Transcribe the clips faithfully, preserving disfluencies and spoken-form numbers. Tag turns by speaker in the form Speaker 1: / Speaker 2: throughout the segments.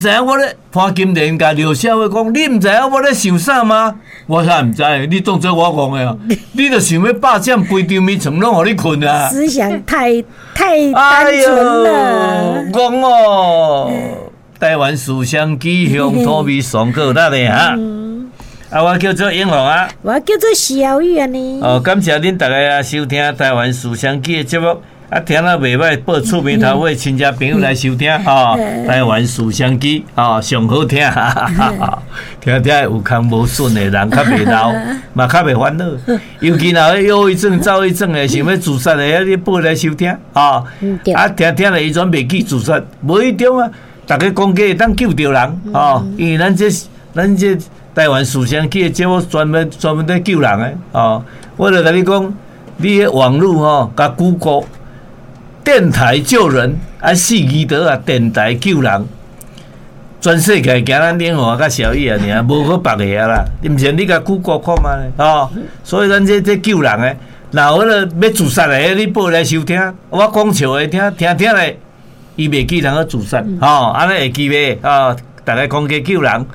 Speaker 1: 知影我咧潘金莲甲刘小伟讲，你唔知影我咧想啥吗？我才唔知，你当作我讲的啊！你就想要霸占规张眠床，拢互你困啊！
Speaker 2: 思想太太单纯了。
Speaker 1: 讲哦，台湾书香鸡乡土味爽口辣的哈。啊，我叫做英龙啊，
Speaker 2: 我叫做小玉啊呢。
Speaker 1: 哦，感谢恁大家啊收听台湾书香鸡的节目。啊，听了袂歹，报厝边头位亲戚朋友来收听哦。台湾书香机哦，上好听，听听有空无顺的人较袂老，嘛较袂烦恼。尤其若迄忧郁症、躁郁症的，想要自杀的，你报来收听哦。啊，听听了伊全袂去自杀，无一种啊，大家讲计会当救着人哦，因为咱这咱这台湾书香机的节目专门专门在救人的哦。我就甲你讲，你的网络吼，甲 Google。电台救人，啊四字道啊，电台救人，全世界惊咱英华甲小雨啊，尔无好别个啊啦。你毋是你甲 Google 看嘛咧，哦，所以咱这这救人诶，若迄个要自杀诶，你报来收听，我讲笑诶，听听听咧，伊袂记人去自杀，吼，安尼会记袂？哦，大家讲加救人。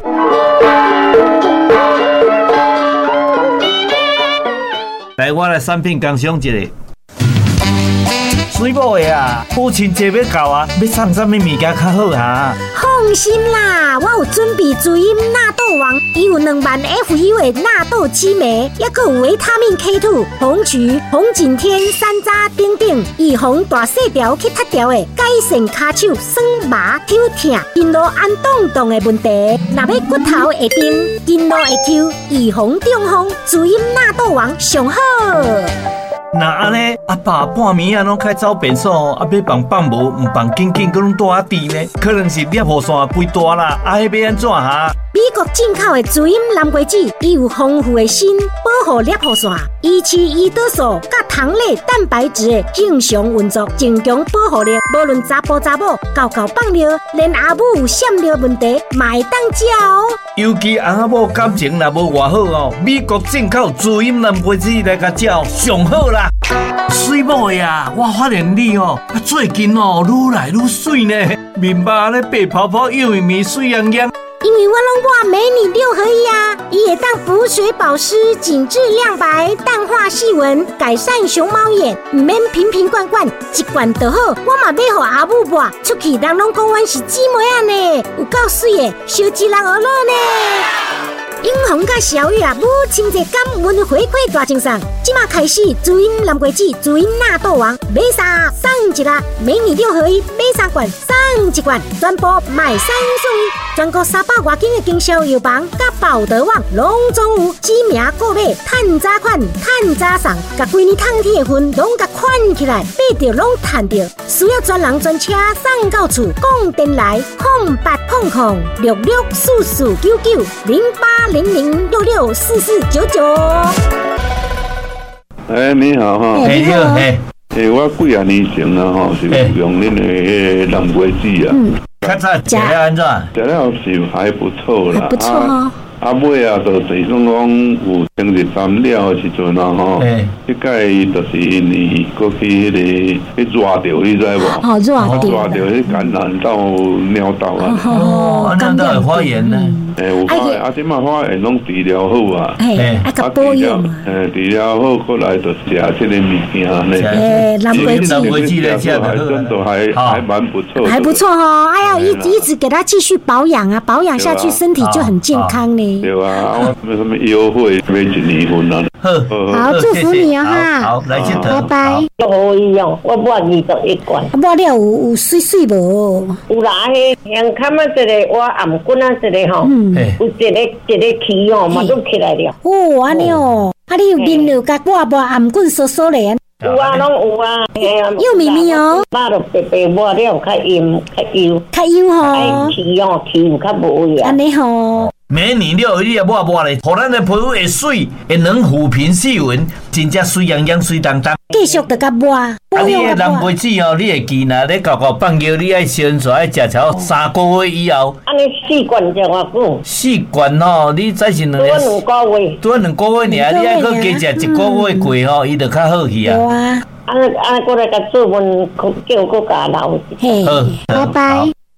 Speaker 1: 来，我来产品工商一个。水某的啊，母亲节要到啊，要送啥物物件较好啊？
Speaker 2: 放心啦，我有准备滋阴纳豆王，伊有两万 F U 的纳豆激酶，也佮有维他命 K 二、红曲、红景天、山楂等等，预防大细条去塌条的，改善骹手酸麻、抽痛、筋络安动动的问题。若要骨头会硬、筋络会抽，预防中风，滋阴纳豆王上好。
Speaker 1: 那安尼，阿爸半暝啊，拢开走便所，啊要放放无，唔放紧紧，佮拢住啊低呢，可能是尿雨线肥大啦，啊迄要安怎哈？
Speaker 2: 美国进口的滋阴蓝桂枝，伊有丰富的锌，保护尿雨线，维持胰岛素甲糖类蛋白质的正常运作，增强保护力。无论查甫查某，狗狗放尿，连阿母有闪尿问题，嘛会当食哦。
Speaker 1: 尤其阿某感情若无偌好哦，美国进口滋阴蓝桂枝来甲食上好啦。水某的啊，我发现你哦，最近哦愈来愈水呢，面目咧白泡泡，又咪咪水洋洋。
Speaker 2: 因为我拢抹美女六合一啊，伊会当补水保湿、紧致亮白、淡化细纹、改善熊猫眼，唔免瓶瓶罐罐，一罐就好。我嘛要互阿母抹，出去人拢讲阮是姊妹啊呢，有够水的，小吉人而乐呢。英红甲小雨啊，母亲节感恩回馈大赠送，即马开始滋阴蓝桂枝、滋阴纳豆王，买三送一个，美女六合一，买三罐送一罐，全部买三送一，全国三百外间的经销药房甲宝德网拢总有，指名购买，趁早款，趁早送，甲规年烫铁份拢甲款起来，买着拢赚着，需要专人专车送到厝，讲电来空八空空六六四四九九零八。零零六六四四九九。
Speaker 3: 哎，你好哈！
Speaker 1: 哎，你好，哎，
Speaker 3: 哎，我几啊年前啊吼，是用恁的蓝桂枝啊。嗯。
Speaker 1: 较早食了安怎？
Speaker 3: 食了是还不错啦。
Speaker 2: 还不错哦。
Speaker 3: 啊尾啊，就是算讲有成日三了的时阵啊吼，迄届就是因为过去迄个去抓着，你知无？
Speaker 2: 哦，抓着。
Speaker 3: 抓着迄感染到尿道啊。
Speaker 1: 哦，尿道有发炎呢。
Speaker 3: 诶，有发炎，啊，即马发炎拢治疗好啊。
Speaker 2: 嘿，啊，甲保养。
Speaker 3: 诶，治疗好，过来就食即个物件呢。
Speaker 2: 诶，蓝桂枝。
Speaker 1: 蓝桂枝来食
Speaker 3: 还真的还还蛮不错。
Speaker 2: 还不错哦，哎呀，一一直给他继续保养啊，保养下去身体就很健康呢。
Speaker 3: 对啊，我没什么优惠，买一年份啊。
Speaker 1: 好，
Speaker 2: 好，祝福你啊哈！
Speaker 1: 好，来接头，
Speaker 2: 拜拜。
Speaker 4: 可以哦，我抹二十一罐。
Speaker 2: 抹了有有水水无？
Speaker 4: 有啦，迄香坎啊，一个我颔棍啊，一个吼，有一个一个起哦，嘛都起来了。
Speaker 2: 哦，安尼哦，啊，你有面了甲我抹颔棍缩缩咧？
Speaker 4: 有啊，拢有啊。
Speaker 2: 又咪咪哦，
Speaker 4: 抹落白白抹了，较硬，较油，
Speaker 2: 较油吼。
Speaker 4: 哎，起哦，起有较无呀。
Speaker 2: 安尼吼。
Speaker 1: 每年了，你也抹抹咧，互咱的皮肤会水，会能抚平细纹，真正水洋洋、水当当。
Speaker 2: 继续着甲抹。啊，
Speaker 1: 你的蓝桂枝哦，你会记呐？你搞搞放尿，你爱先做爱食超三个月以后。
Speaker 4: 安尼四罐食偌久？
Speaker 1: 四罐哦，你再是两个。
Speaker 4: 多两个月。
Speaker 1: 多两个月尔，你爱佮加食一个月过吼，伊就较好去啊。
Speaker 2: 有啊。
Speaker 4: 啊啊，过来甲做文，叫我甲留。
Speaker 2: 嘿，拜拜。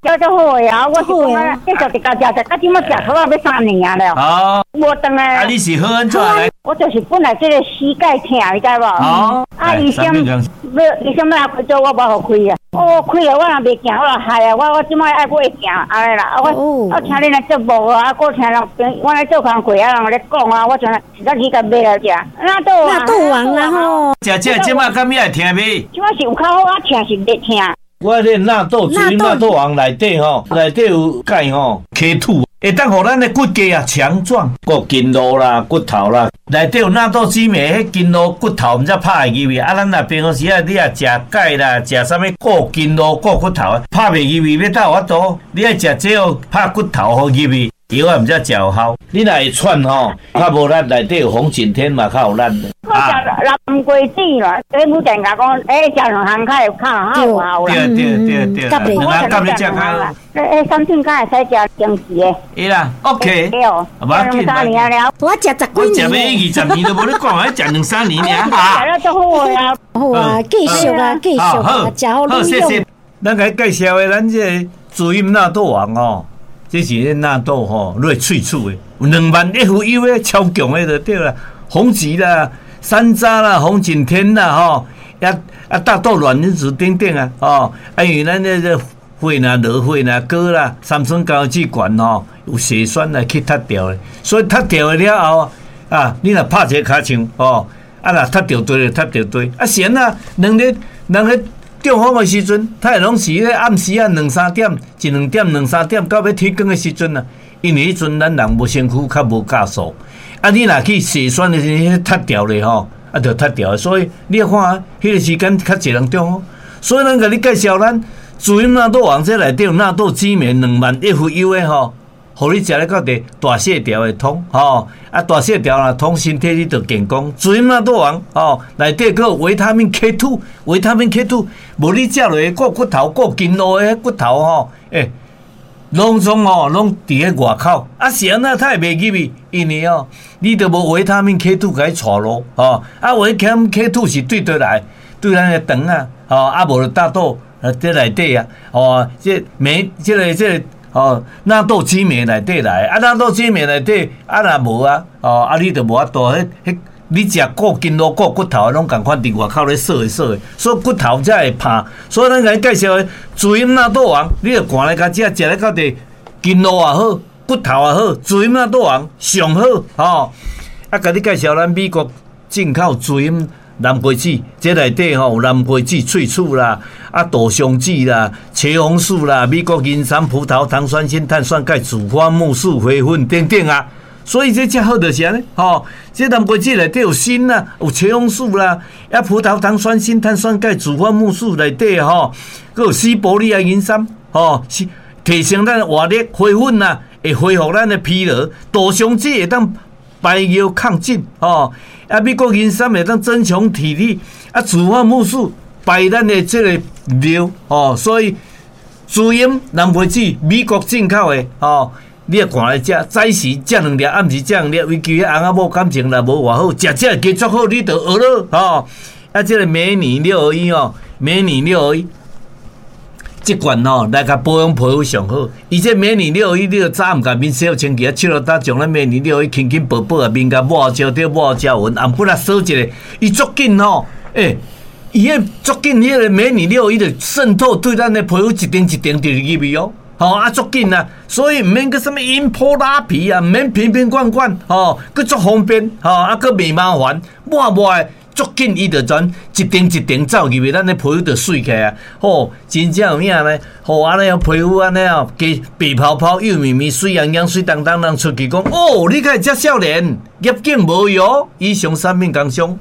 Speaker 5: 叫做好呀，我是讲这就一家食食，到今麦食头啊要三年啊了。
Speaker 1: 哦，
Speaker 5: 无当啊。
Speaker 1: 啊，你是好安怎来？
Speaker 5: 我就是本来这个膝盖疼，你知无？哦。啊，医生要医生要开做，我无好开啊。哦，开了我若袂行，我若害啊！我我即摆爱买行，安尼啦。我我听恁来节目啊，啊，我听人我来做工课啊，人咧讲啊，我像实在是甲买来食。那都
Speaker 2: 那都完啦吼。
Speaker 1: 食这即摆敢也会疼袂？
Speaker 5: 即摆是有较好啊，疼是袂疼。
Speaker 1: 我咧纳豆主因纳豆王内底吼，内底有钙吼，K 二，会当互咱的骨骼啊强壮，骨筋络啦、骨头啦，内底有纳豆激酶，迄筋络骨头毋则拍会入去。啊，咱若平常时啊，你啊食钙啦，食啥物骨筋络、骨骨头啊，拍袂入去，要倒我多，你爱食这个拍骨头好入去。药啊，毋则食有效。你若会喘吼，较无咱内底有红景天嘛，较有咱的。
Speaker 5: 我食南瓜子啦，迄母电甲讲，诶，食两项较会较较有效啦。
Speaker 1: 对对对对，两项甲你食较。
Speaker 5: 诶，三顿敢会使食经济的。
Speaker 1: 伊啦 ，OK。
Speaker 5: 对哦。
Speaker 1: 无要紧。
Speaker 5: 三年了。
Speaker 2: 我食十几年。
Speaker 1: 我食要二十年都无你讲，还食两三年尔。
Speaker 5: 食了足好呀。
Speaker 2: 好啊，继续啊，继续啊，食好利用。
Speaker 1: 咱甲介绍的，咱这主因纳豆王哦。这是咧纳豆吼，类萃取的，有两万 F U 的超强的就对啦，红旗啦、山楂啦、红景天啦吼，啊啊大豆卵磷脂等等啊，哦，啊因为咱这个血啦、落血啦、高啦、三酸甘油酯管吼，有血栓来去脱掉的，所以脱掉了后啊，你若拍一个骹枪哦，啊若脱掉对就脱掉对，啊闲啊，两日两日。中风的时阵，他会拢是咧暗时啊两三点、一两点、两三点到要天光的时阵啊，因为迄阵咱人无身躯较无加速，啊你若去血栓的时阵脱掉咧吼，啊就脱掉，所以你看啊，迄个时间较侪人中风，所以咱甲你介绍咱主因纳豆王这内底有纳豆激酶两万 F U 的吼。互你食咧到底大细条会通吼，啊大细条若通身体你就健康。主因纳豆王吼，内底佫有维他命 K 二，维他命 K 二，无你食落去骨骨头、骨筋络的骨头吼，诶，拢总吼拢伫咧外口，啊是安那它会袂入去，因为哦，你着无维他命 K 二甲伊带路吼，啊维他命 K 二是对倒来，对咱的肠啊，吼啊无就大豆啊在内底啊，哦，这酶这个这个。哦，纳豆激酶内底来，啊，纳豆激酶内底啊，若无啊，哦，啊，你就无法度，迄迄，你食骨筋络、骨骨头，拢共款伫外口咧说诶说诶，所以骨头才会拍。所以咱甲你介绍诶，主因纳豆王，你着赶来甲食，食咧到底筋络也好，骨头也好，主因纳豆王上好，吼、哦。啊，甲你介绍咱美国进口主因。南瓜子，这内底吼有南瓜子萃取啦，啊杜松子啦、茄红素啦、美国银山葡萄糖酸锌、碳酸钙、紫花木素灰粉等等啊，所以这只好就是安尼吼，这南瓜子内底有锌啦，有茄红素啦，啊葡萄糖酸锌、碳酸钙、紫花木素内底吼，佮有西伯利亚银山吼，提升咱活力、灰粉啦，会恢复咱的疲劳，杜松子会当排尿抗菌吼。啊，美国银山会当增强体力，啊，紫花木素排咱的这个尿哦，所以主因南瓜子美国进口的哦，你也看来食，早时食两粒，暗时食两粒，尤其翁仔某感情若无偌好，食这加足好，你就学了哦。啊，这个美女六合一哦，美女六合一。即罐吼来甲保养皮肤上好，而且美女六合一你着早毋甲面洗好清气啊，手落搭将咱美女六合一轻轻薄薄啊，面甲抹焦掉抹焦纹，暗骨啊扫一下，伊足紧吼，诶、欸，伊迄足紧，迄个美女六合一着渗透对咱的皮肤一定一定就入去哦，吼啊足紧啊，所以毋免个什物阴泡拉皮啊，毋免瓶瓶罐罐，吼，佮足方便，吼啊佮袂麻烦，抹抹的。足紧，伊就全一定一定走入去，咱的皮肤就水起啊！吼，真正有影呢，吼安尼皮肤安尼哦，加白泡泡、幼绵绵、水洋洋、水当当，人出去讲哦，你可遮少年，业绩无哟。以上产品工商。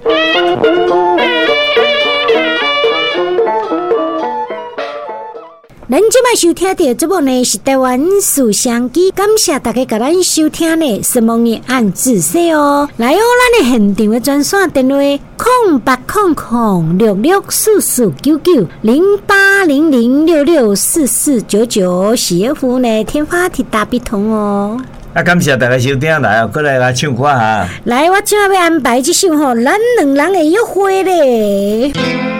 Speaker 2: 咱即摆收听到节目呢是台湾思想机，感谢大家甲咱收听呢，什么嘢按仔细哦。来哦，咱的现场的专线电话：空八空空六六四四九九零八零零六六四四九九，喜悦服务呢，天发铁打必通哦。
Speaker 1: 啊，感谢大家收听，来哦，过来来唱歌哈。
Speaker 2: 来，我今仔要安排这首吼，咱两人的约会咧。